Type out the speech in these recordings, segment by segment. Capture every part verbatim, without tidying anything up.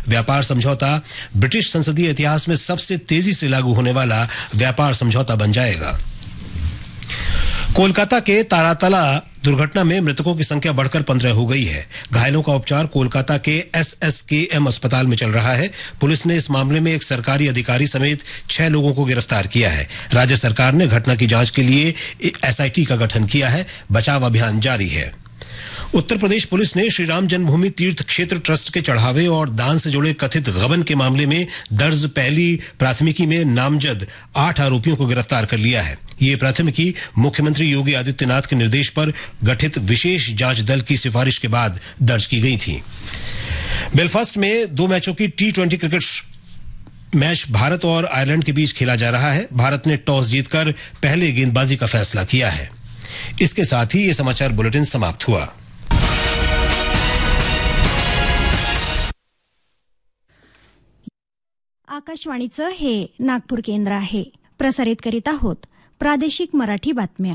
व्यापार समझौता ब्रिटिश संसदीय इतिहास में सबसे तेजी से लागू होने वाला व्यापार समझौता बन जाएगा। कोलकाता के तारातला दुर्घटना में मृतकों की संख्या बढ़कर पंद्रह हो गई है। घायलों का उपचार कोलकाता के एस एस के एम अस्पताल में चल रहा है। पुलिस ने इस मामले में एक सरकारी अधिकारी समेत छह लोगों को गिरफ्तार किया है। राज्य सरकार ने घटना की जांच के लिए एस आई टी का गठन किया है। बचाव अभियान जारी है। उत्तर प्रदेश पुलिस ने श्री राम जन्मभूमि तीर्थ क्षेत्र ट्रस्ट के चढ़ावे और दान से जुड़े कथित गबन के मामले में दर्ज पहली प्राथमिकी में नामजद आठ आरोपियों को गिरफ्तार कर लिया है। ये प्राथमिकी मुख्यमंत्री योगी आदित्यनाथ के निर्देश पर गठित विशेष जांच दल की सिफारिश के बाद दर्ज की गई थी। बेलफास्ट में दो मैचों की T twenty cricket match Bharat और आयरलैंड के बीच खेला जा रहा है। भारत ने टॉस जीतकर पहले गेंदबाजी का फैसला किया है। इसके साथ ही ये समाचार बुलेटिन समाप्त हुआ। आकाशवाणीचं हे नागपूर केंद्र आहे। प्रसारित करीत आहोत प्रादेशिक मराठी बातम्या।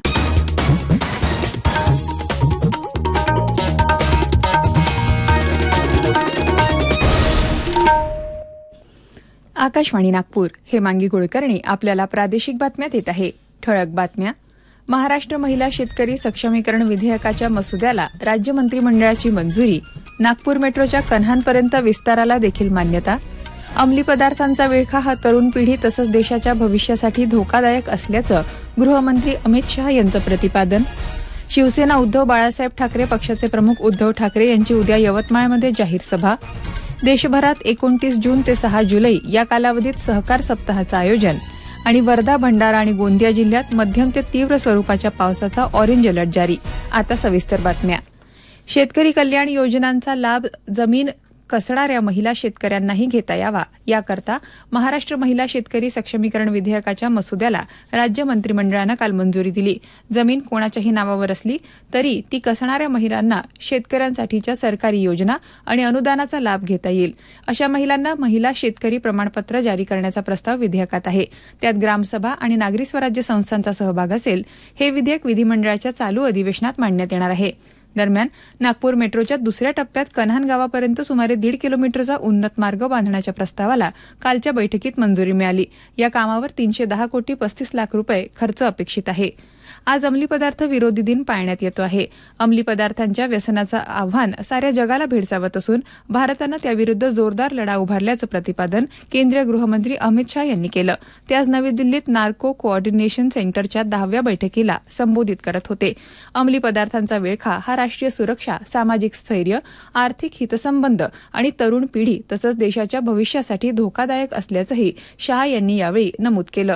आकाशवाणी नागपूर हेमांगी कुलकर्णी आपल्याला प्रादेशिक बातम्या देत आहे। ठळक बातम्या। महाराष्ट्र महिला शेतकरी सक्षमीकरण विधेयकाच्या मसुद्याला राज्य मंत्रिमंडळाची मंजुरी। नागपूर मेट्रोच्या कन्हानपर्यंत विस्ताराला देखील मान्यता। अंमली पदार्थांचा विळखा हा तरुण पिढी तसंच देशाच्या भविष्यासाठी धोकादायक असल्याचं गृहमंत्री अमित शहा यांचं प्रतिपादन। शिवसेना उद्धव बाळासाहेब ठाकरे पक्षाचे प्रमुख उद्धव ठाकरे यांची उद्या यवतमाळमध्ये जाहीर सभा। देशभरात एकोणतीस जून ते सहा जुलै या कालावधीत सहकार सप्ताहाचं आयोजन आणि वर्धा, भंडारा आणि गोंदिया जिल्ह्यात मध्यम ते तीव्र स्वरूपाच्या पावसाचा ऑरेंज अलर्ट जारी। आता सविस्तर बातम्या। शेतकरी कल्याण योजनांचा लाभ जमीन कसणाऱ्या महिला शेतकऱ्यांनाही घेता यावा याकरता महाराष्ट्र महिला शेतकरी सक्षमीकरण विधेयकाच्या मसुद्याला राज्य मंत्रिमंडळानं काल मंजुरी दिली। जमीन कोणाच्याही नावावर असली तरी ती कसणाऱ्या महिलांना शेतकऱ्यांसाठीच्या सरकारी योजना आणि अनुदानाचा लाभ घेता येईल। अशा महिलांना महिला शेतकरी प्रमाणपत्र जारी करण्याचा प्रस्ताव विधेयकात आहे। त्यात ग्रामसभा आणि नागरी स्वराज्य संस्थांचा सहभाग असेल। हे विधेयक विधिमंडळाच्या चालू अधिवेशनात मांडण्यात येणार आहे। दरम्यान नागपूर मेट्रोच्या दुसऱ्या टप्प्यात कन्हान गावापर्यंत सुमारे दीड किलोमीटरचा उन्नत मार्ग बांधण्याच्या प्रस्तावाला कालच्या बैठकीत मंजुरी मिळाली। या कामावर तीनशे दहा कोटी पस्तीस लाख रुपये खर्च अपेक्षित आहे। आज अंमली पदार्थ विरोधी दिन पाळण्यात येतो आहे। अंमली पदार्थांच्या व्यसनाचं आव्हान साऱ्या जगाला भेडसावत असून भारतानं त्याविरुद्ध जोरदार लढा उभारल्याचं प्रतिपादन केंद्रीय गृहमंत्री अमित शहा यांनी केलं। ते आज नवी दिल्लीत नार्को कोऑर्डिनेशन सेंटरच्या दहाव्या बैठकीला संबोधित करत होते। अंमली पदार्थांचा विळखा हा राष्ट्रीय सुरक्षा, सामाजिक स्थैर्य, आर्थिक हितसंबंध आणि तरुण पिढी तसंच देशाच्या भविष्यासाठी धोकादायक असल्याचंही शहा यांनी यावेळी नमूद केलं।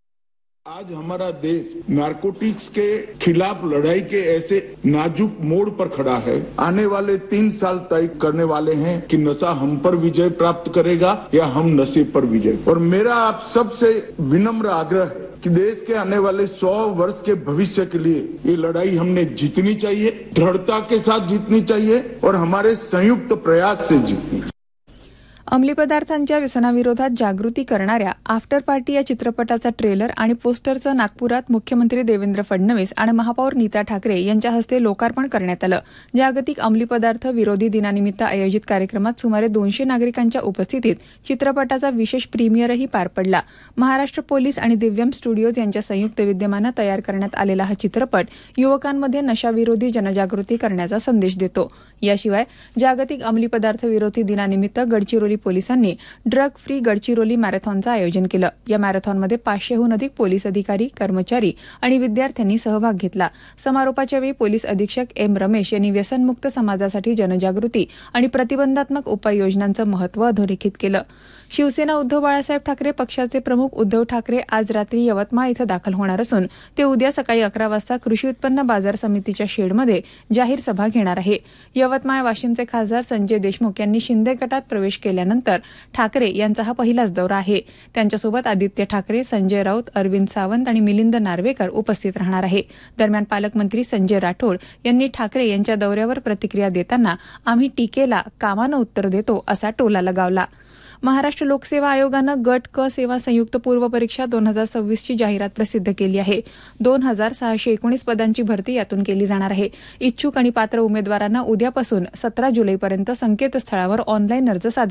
आज हमारा देश नारकोटिक्स के खिलाफ लड़ाई के ऐसे नाजुक मोड़ पर खड़ा है। आने वाले तीन साल तय करने वाले हैं कि नशा हम पर विजय प्राप्त करेगा या हम नशे पर विजय। और मेरा आप सबसे विनम्र आग्रह है कि देश के आने वाले सौ वर्ष के भविष्य के लिए ये लड़ाई हमने जीतनी चाहिए, दृढ़ता के साथ जीतनी चाहिए और हमारे संयुक्त प्रयास से जीतनी। अंमली पदार्थांच्या व्यसनाविरोधात जागृती करणाऱ्या आफ्टर पार्टी या चित्रपटाचा ट्रेलर आणि पोस्टरचं नागपुरात मुख्यमंत्री देवेंद्र फडणवीस आणि महापौर नीता ठाकरे यांच्या हस्ते लोकार्पण करण्यात आलं। जागतिक अंमली पदार्थ विरोधी दिनानिमित्त आयोजित कार्यक्रमात सुमारे दोनशे नागरिकांच्या उपस्थितीत चित्रपटाचा विशेष प्रीमियरही पार पडला। महाराष्ट्र पोलीस आणि दिव्यम स्टुडिओज यांच्या संयुक्त विद्यमानं तयार करण्यात आलेला हा चित्रपट युवकांमध्ये नशाविरोधी जनजागृती करण्याचा संदेश देतो। याशिवाय जागतिक अंमली पदार्थ विरोधी दिनानिमित्त गडचिरोली पोलिसांनी ड्रग फ्री गडचिरोली मॅरेथॉनचं आयोजन केलं। या मॅरेथॉनमध्ये पाचशेहून अधिक पोलीस अधिकारी, कर्मचारी आणि विद्यार्थ्यांनी सहभाग घेतला। समारोपाच्या वेळी पोलीस अधीक्षक एम रमेश यांनी व्यसनमुक्त समाजासाठी जनजागृती आणि प्रतिबंधात्मक उपाययोजनांचं महत्त्व अधोरेखित केलं। शिवसेना उद्धव बाळासाहेब ठाकरे पक्षाचे प्रमुख उद्धव ठाकरे आज रात्री यवतमाळ इथं दाखल होणार असून ते उद्या सकाळी अकरा वाजता कृषी उत्पन्न बाजार समितीच्या शेडमध्ये जाहीर सभा घेणार आहे। यवतमाळ वाशिमचे खासदार संजय देशमुख यांनी शिंदे गटात प्रवेश केल्यानंतर ठाकरे यांचा हा पहिलाच दौरा आहे। त्यांच्यासोबत आदित्य ठाकरे, संजय राऊत, अरविंद सावंत आणि मिलिंद नार्वेकर उपस्थित राहणार आहे। दरम्यान पालकमंत्री संजय राठोड यांनी ठाकरे यांच्या दौऱ्यावर प्रतिक्रिया देताना आम्ही टीकेला कामानं उत्तर देतो असा टोला लगावला। महाराष्ट्र लोकसेवा आयोगानं गट क सेवा संयुक्त पूर्व परीक्षा दोन हजार सव्वीसची जाहिरात प्रसिद्ध केली आहे। दोन हजार सहाशे एकोणीस पदांची भरती यातून केली जाणार आहे। इच्छुक आणि पात्र उमेदवारांना उद्यापासून सतरा जुलैपर्यंत संकेतस्थळावर ऑनलाईन अर्ज सादर